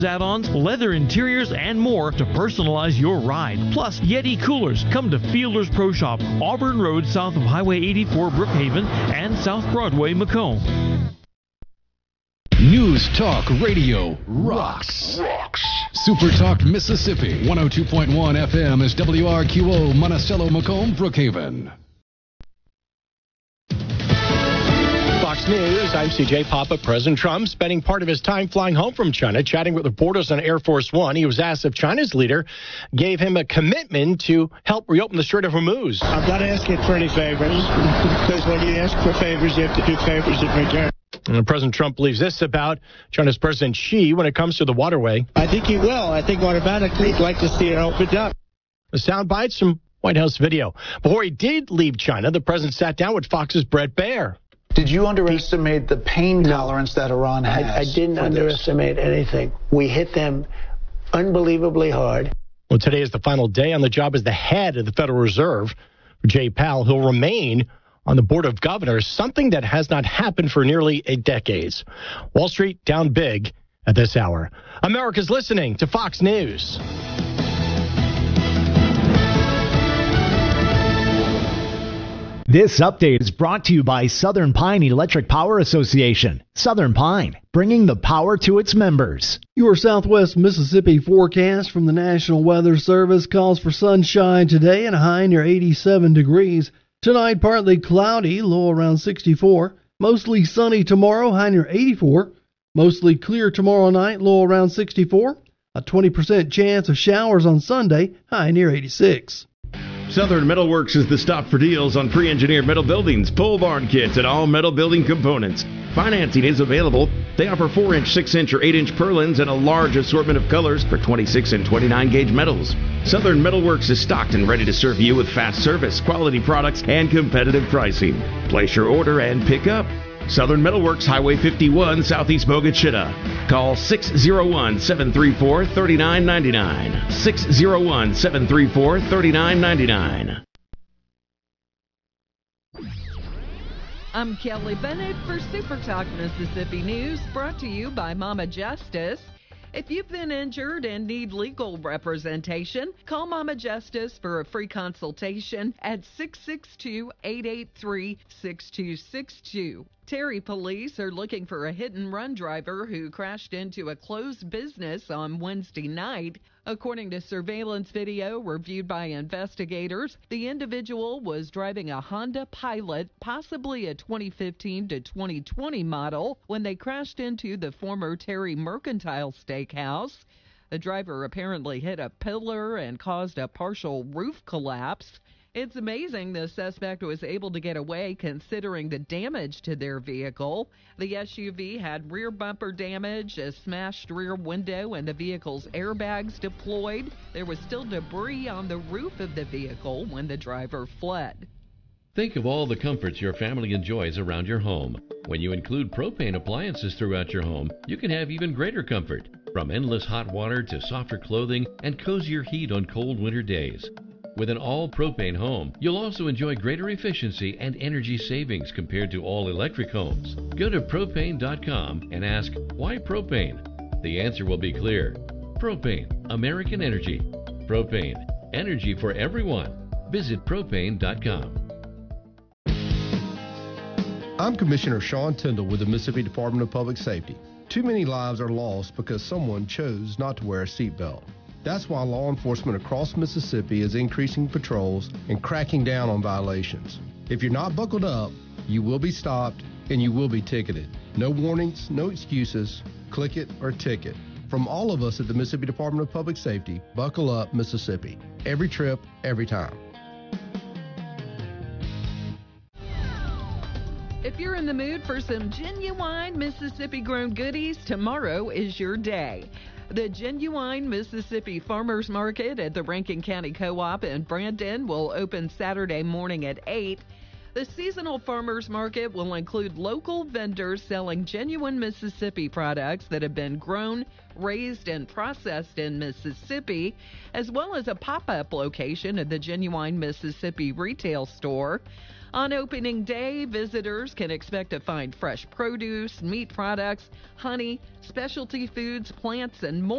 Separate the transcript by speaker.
Speaker 1: add-ons, leather interiors, and more to personalize your ride. Plus, Yeti coolers. Come to Fielder's Pro Shop, Auburn Road, south of Highway 84, Brookhaven, and South Broadway, Macomb.
Speaker 2: News Talk Radio rocks. Super Talk Mississippi, 102.1 FM is WRQO, Monticello, Macomb, Brookhaven.
Speaker 3: Fox News, I'm CJ Papa. President Trump spending part of his time flying home from China, chatting with reporters on Air Force One. He was asked if China's leader gave him a commitment to help reopen the Strait of Hormuz.
Speaker 4: I'm not asking for any favors, because when you ask for favors, you have to do favors in return.
Speaker 3: And President Trump believes this about China's President Xi when it comes to the waterway.
Speaker 4: I think he will. I think automatically he'd like to see it opened up.
Speaker 3: The sound bites from White House video. Before he did leave China, the president sat down with Fox's Bret Baier.
Speaker 5: Did you underestimate the pain tolerance that Iran has?
Speaker 4: I didn't underestimate anything. We hit them unbelievably hard.
Speaker 3: Well, today is the final day on the job as the head of the Federal Reserve. For Jay Powell, he'll remain on the Board of Governors, something that has not happened for nearly a decade. Wall Street down big at this hour. America's listening to Fox News.
Speaker 6: This update is brought to you by Southern Pine Electric Power Association. Southern Pine, bringing the power to its members.
Speaker 7: Your Southwest Mississippi forecast from the National Weather Service calls for sunshine today and a high near 87 degrees. Tonight, partly cloudy, low around 64. Mostly sunny tomorrow, high near 84. Mostly clear tomorrow night, low around 64. A 20% chance of showers on Sunday, high near 86.
Speaker 8: Southern Metalworks is the stop for deals on pre-engineered metal buildings, pole barn kits, and all metal building components. Financing is available. They offer 4-inch, 6-inch, or 8-inch purlins and a large assortment of colors for 26 and 29-gauge metals. Southern Metalworks is stocked and ready to serve you with fast service, quality products, and competitive pricing. Place your order and pick up. Southern Metalworks, Highway 51, Southeast Bogachita. Call 601-734-3999. 601-734-3999.
Speaker 9: I'm Kelly Bennett for Super Talk Mississippi News, brought to you by Mama Justice. If you've been injured and need legal representation, call Mama Justice for a free consultation at 662-883-6262. Terry police are looking for a hit-and-run driver who crashed into a closed business on Wednesday night. According to surveillance video reviewed by investigators, the individual was driving a Honda Pilot, possibly a 2015 to 2020 model, when they crashed into the former Terry Mercantile Steakhouse. The driver apparently hit a pillar and caused a partial roof collapse. It's amazing the suspect was able to get away considering the damage to their vehicle. The SUV had rear bumper damage, a smashed rear window, and the vehicle's airbags deployed. There was still debris on the roof of the vehicle when the driver fled.
Speaker 10: Think of all the comforts your family enjoys around your home. When you include propane appliances throughout your home, you can have even greater comfort, from endless hot water to softer clothing and cozier heat on cold winter days. With an all-propane home, you'll also enjoy greater efficiency and energy savings compared to all-electric homes. Go to propane.com and ask, why propane? The answer will be clear. Propane, American energy. Propane, energy for everyone. Visit propane.com.
Speaker 11: I'm Commissioner Sean Tyndall with the Mississippi Department of Public Safety. Too many lives are lost because someone chose not to wear a seatbelt. That's why law enforcement across Mississippi is increasing patrols and cracking down on violations. If you're not buckled up, you will be stopped and you will be ticketed. No warnings, no excuses. Click it or ticket. From all of us at the Mississippi Department of Public Safety, buckle up, Mississippi. Every trip, every time.
Speaker 9: If you're in the mood for some genuine Mississippi-grown goodies, tomorrow is your day. The Genuine Mississippi Farmers Market at the Rankin County Co-op in Brandon will open Saturday morning at 8. The seasonal farmers market will include local vendors selling genuine Mississippi products that have been grown, raised, and processed in Mississippi, as well as a pop-up location at the Genuine Mississippi retail store. On opening day, visitors can expect to find fresh produce, meat products, honey, specialty foods, plants, and more.